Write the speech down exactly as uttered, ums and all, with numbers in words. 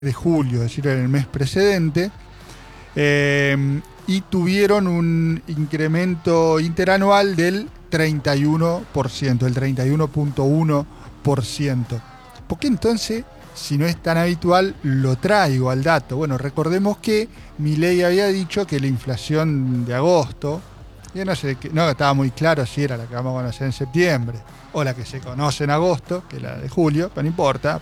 de julio, es decir, en el mes precedente, eh, y tuvieron un incremento interanual del treinta y uno por ciento, el treinta y uno punto uno por ciento. ¿Por qué entonces, si no es tan habitual, lo traigo al dato? Bueno, recordemos que Milei había dicho que la inflación de agosto, que no, sé, no estaba muy claro si era la que vamos a conocer en septiembre o la que se conoce en agosto, que es la de julio, pero no importa,